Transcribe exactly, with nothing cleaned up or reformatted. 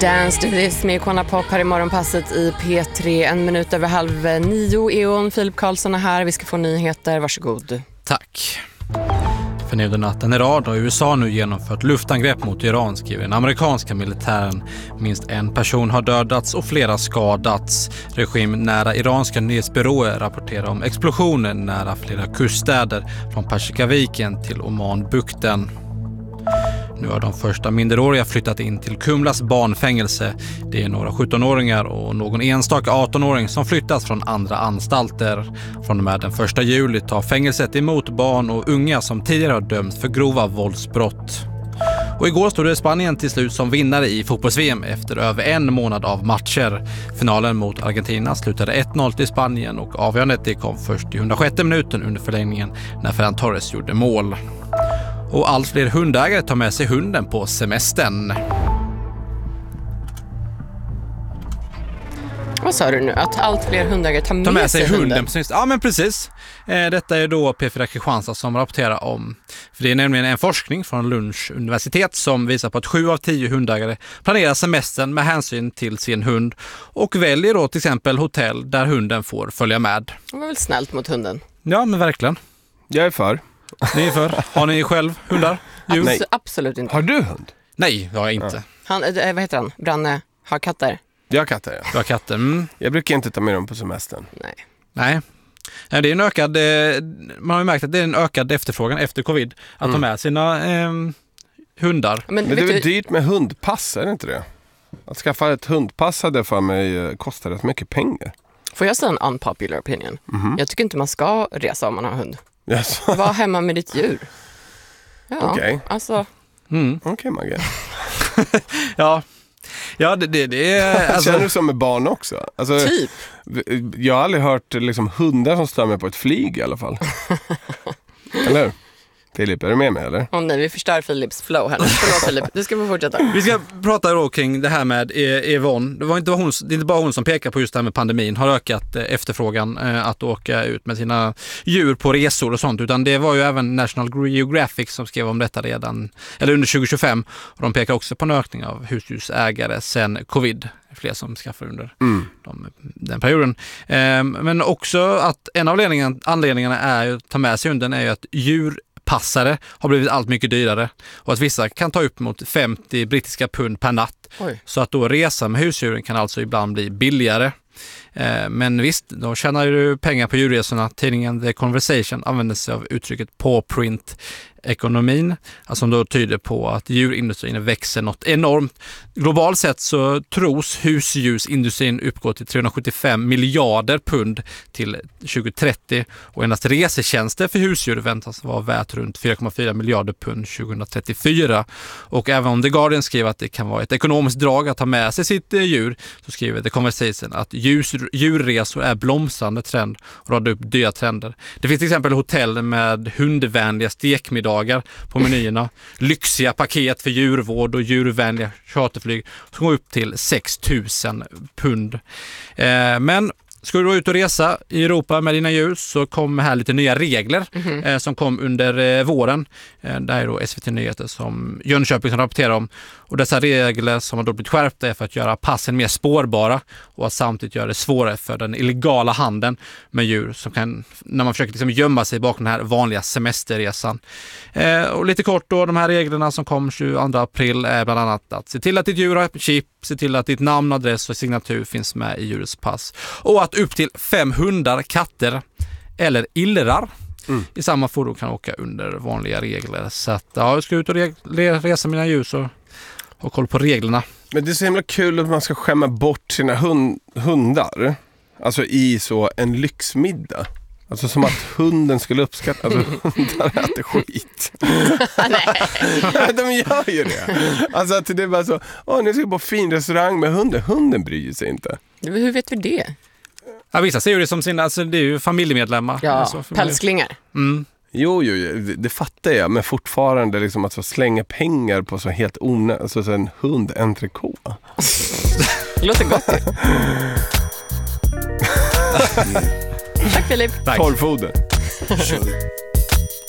Dance to this med Icona Pop här i morgonpasset i P tre. En minut över halv nio. Eon, Filip Karlsson är här. Vi ska få nyheter. Varsågod. Tack. För nu den natten i rad har U S A nu genomfört luftangrepp mot Iran, skriver den amerikanska militären. Minst en person har dödats och flera skadats. Regim nära iranska nyhetsbyråer rapporterar om explosioner nära flera kuststäder från Persikaviken till Omanbukten. Nu har de första minderåriga flyttat in till Kumlas barnfängelse. Det är några sjuttonåringar och någon enstaka artonåring som flyttats från andra anstalter. Från och med den första juli tar fängelset emot barn och unga som tidigare har dömts för grova våldsbrott. Och igår stod det Spanien till slut som vinnare i fotbolls-V M efter över en månad av matcher. Finalen mot Argentina slutade ett noll till Spanien och avgörandet det kom först i hundrasjätte minuten under förlängningen när Ferran Torres gjorde mål. Och allt fler hundägare tar med sig hunden på semestern. Vad sa du nu? Att allt fler hundägare tar med, tar med sig, sig hunden? hunden. Precis. Ja, men precis. Eh, detta är då P fyra Kristianstad som rapporterar om. För det är nämligen en forskning från Lunds universitet som visar på att sju av tio hundägare planerar semestern med hänsyn till sin hund och väljer då till exempel hotell där hunden får följa med. Det var väl snällt mot hunden? Ja, men verkligen. Jag är för. Ni är för. Har ni själv hundar? Abs- Nej. Absolut inte. Har du hund? Nej, jag har inte. Ja. Han, äh, vad heter han? Branne har katter. Jag har katter, ja. Jag har katter. Mm. Jag brukar inte ta med dem på semestern. Nej. Nej. Det är en ökad, man har ju märkt att det är en ökad efterfrågan efter covid att mm. ta med sina eh, hundar. Men, Men det är väl du... dyrt med hundpass, är det inte det? Att skaffa ett hundpass hade för mig kostar rätt mycket pengar. Får jag säga en unpopular opinion? Mm-hmm. Jag tycker inte man ska resa om man har hund. Yes. Var hemma med ditt djur. Ja, Okej. Okay. Alltså. Mm. Okej, okay, Magge. Ja. Ja, det, det, det är... Alltså... Känner du som med barn också? Alltså, typ. Jag har aldrig hört liksom, hundar som stör mig på ett flyg i alla fall. Eller? Filip, är du med mig eller? Åh oh, nej, vi förstör Filips flow här. Förlåt Filip, du ska få fortsätta. Vi ska prata då kring det här med Yvonne. Det var inte bara hon, det är inte bara hon som pekar på just det här med pandemin. Har ökat efterfrågan att åka ut med sina djur på resor och sånt. Utan det var ju även National Geographic som skrev om detta redan, eller under tjugo tjugofem. Och de pekar också på en ökning av husdjursägare sen covid. Fler som skaffar under mm. de, den perioden. Eh, men också att en av anledningarna är att ta med sig hunden är ju att djur passare har blivit allt mycket dyrare och att vissa kan ta upp mot femtio brittiska pund per natt. Oj. Så att då resa med husdjuren kan alltså ibland bli billigare. Eh, men visst, då tjänar du pengar på djurresorna. Tidningen The Conversation använder sig av uttrycket paw print ekonomin, alltså som då tyder på att djurindustrin växer något enormt. Globalt sett så tros husdjursindustrin uppgå till trehundrasjuttiofem miljarder pund till tjugo trettio och endast resetjänster för husdjur väntas vara värt runt fyra komma fyra miljarder pund tjugohundratrettiofyra. Och även om The Guardian skriver att det kan vara ett ekonomiskt drag att ta med sig sitt djur, så skriver The Conversation att djur, djurresor är blomstrande trend och radar upp dyra trender. Det finns till exempel hotell med hundvänliga stekmiddagar på menyerna, lyxiga paket för djurvård och djurvänliga charterflyg som går upp till sex tusen pund. Eh, men ska du då ut och resa i Europa med dina djur så kommer här lite nya regler mm-hmm. eh, som kom under eh, våren. Eh, det här är då S V T Nyheter som Jönköping som rapporterar om. Och dessa regler som har då blivit skärpta är för att göra passen mer spårbara och att samtidigt göra det svårare för den illegala handeln med djur som kan, när man försöker liksom gömma sig bakom den här vanliga semesterresan. Eh, och lite kort då, de här reglerna som kom tjugoandra april är bland annat att se till att ditt djur har chip, se till att ditt namn, adress och signatur finns med i djurets pass. Och att upp till fem hundar, katter eller illrar mm. i samma fordon kan åka under vanliga regler. Så att ja, jag ska ut och re- resa mina djur så ha koll på reglerna. Men det är så himla kul att man ska skämma bort sina hund- hundar. Alltså i så en lyxmiddag. Alltså som att hunden skulle uppskatta. Alltså hundar äter skit. Nej. De gör ju det. Alltså att det är bara så, åh nu ska jag på fin restaurang med hunden. Hunden bryr sig inte. Hur vet vi det? Ja, vissa ser ju det som sina, alltså det är ju familjemedlemmar. Ja, alltså, pälsklingar. Mm. Jo, jo, det, det fattar jag. Men fortfarande liksom att få slänga pengar på så helt onödigt. Alltså så en hund, entrecote. Det låter gott. Tack Filip. Torrfoder.